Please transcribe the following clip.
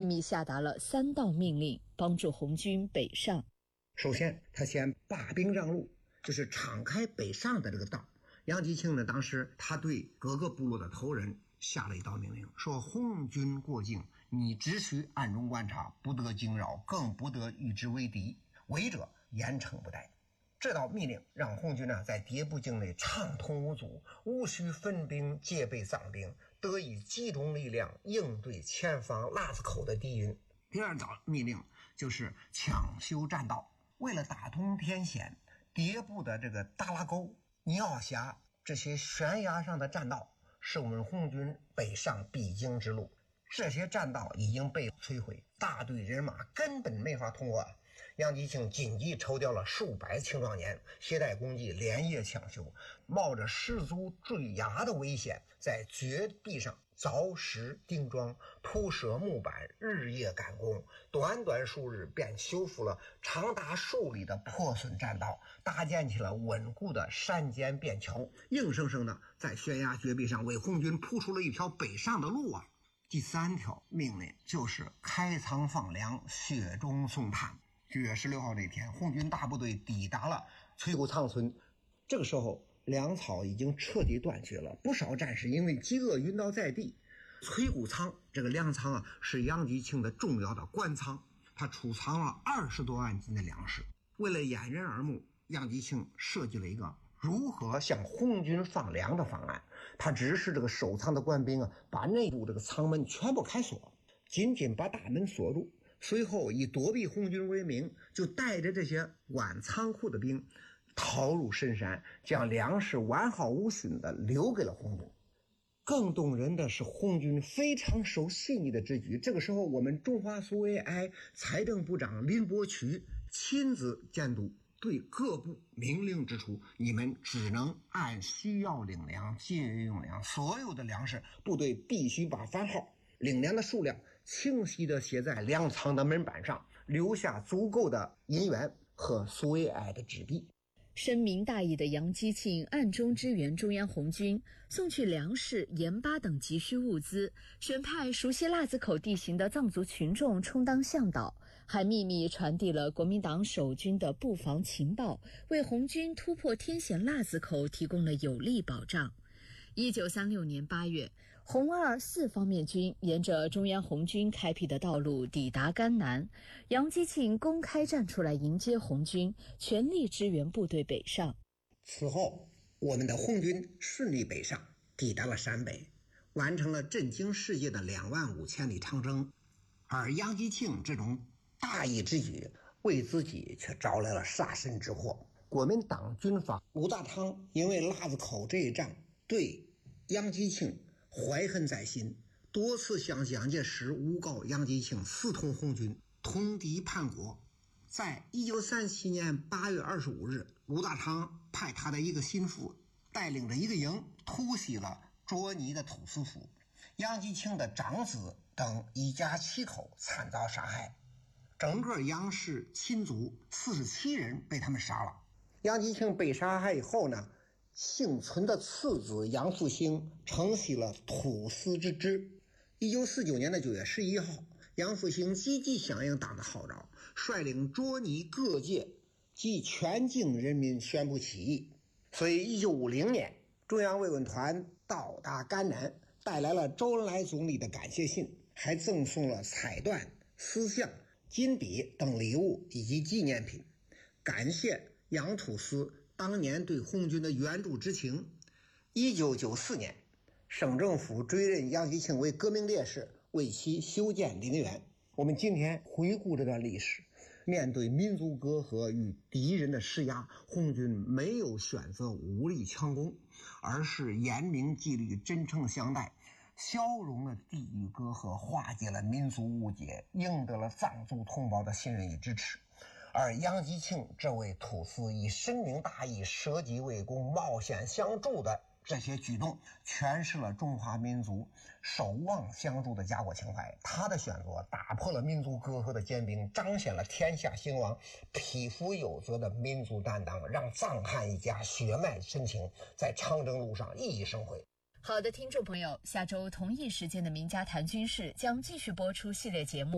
密下达了3道命令，帮助红军北上。 首先，他先罢兵让路，就是敞开北上的这个道。杨吉庆呢，当时他对各个部落的头人下了一道命令，说红军过境，你只需暗中观察，不得惊扰，更不得与之为敌，违者严惩不贷。这道密令让红军呢在迭部境内畅通无阻，无需分兵戒备丧兵，得以集中力量应对前方腊子口的敌军。第二道密令就是抢修栈道，为了打通天险，迭部的这个大拉沟、尼奥峡这些悬崖上的栈道是我们红军北上必经之路，这些栈道已经被摧毁，大队人马根本没法通过。杨吉庆紧急抽调了数百青壮年，携带工具连夜抢修，冒着失足坠崖的危险，在绝壁上凿石钉桩，铺设木板，日夜赶工，短短数日便修复了长达数里的破损栈道，搭建起了稳固的山间便桥，硬生生的在悬崖绝壁上为红军铺出了一条北上的路啊！第3条命令就是开仓放粮，雪中送炭。9月16号这天，红军大部队抵达了崔谷仓村。这个时候，粮草已经彻底断绝了，不少战士因为饥饿晕倒在地。崔谷仓这个粮仓啊，是杨吉庆的重要的官仓，他储藏了20多万斤的粮食。为了掩人耳目，杨吉庆设计了一个如何向红军放粮的方案。他指示这个守仓的官兵啊，把内部这个仓门全部开锁，紧紧把大门锁住。随后以躲避红军为名，就带着这些管仓库的兵逃入深山，将粮食完好无损的留给了红军。更动人的是红军非常守信义的之举。这个时候，我们中华苏维埃财政部长林伯渠亲自监督，对各部明令指出，你们只能按需要领粮，节约用粮，所有的粮食部队必须把番号、领粮的数量清晰地写在粮仓的门板上，留下足够的银元和苏维埃的纸币。 深明大义的杨基庆暗中支援中央红军，送去粮食、盐巴等急需物资，选派熟悉腊子口地形的藏族群众充当向导，还秘密传递了国民党守军的布防情报，为红军突破天险腊子口提供了有力保障。1936年8月，红二4方面军沿着中央红军开辟的道路抵达甘南，杨基庆公开站出来迎接红军，全力支援部队北上。 此后，我们的红军顺利北上，抵达了陕北，完成了震惊世界的25000里长征。而杨基庆这种大义之举，为自己却招来了杀身之祸。国民党军阀鲁大汤因为腊子口这一仗对杨基庆怀恨在心，多次向蒋介石诬告杨基庆私通红军，通敌叛国。在1937年8月25日，鲁大汤派他的一个心腹带领着一个营突袭了卓尼的土司府，杨基庆的长子等一家7口惨遭杀害，整个杨氏亲族47人被他们杀了。杨基庆被杀害以后呢，幸存的次子杨复兴承袭了土司之职。1949年9月11号，杨复兴积极响应党的号召，率领卓尼各界及全境人民宣布起义。所以1950年，中央慰问团到达甘南，带来了周恩来总理的感谢信，还赠送了彩缎、丝像、金笔等礼物以及纪念品，感谢杨土司当年对红军的援助之情。1994年，省政府追认杨基庆为革命烈士，为其修建陵园。我们今天回顾这段历史，面对民族隔阂与敌人的施压，红军没有选择武力强攻，而是严明纪律，真诚相待，消融了地域隔阂，化解了民族误解，赢得了藏族同胞的信任与支持。而杨基庆这位土司以深明大义、舍己为公、冒险相助的这些举动，诠释了中华民族守望相助的家国情怀。他的选择打破了民族隔阂的坚冰，彰显了天下兴亡、匹夫有责的民族担当，让藏汉一家血脉深情在长征路上熠熠生辉。 好的，听众朋友，下周同一时间的名家谈军事将继续播出系列节目。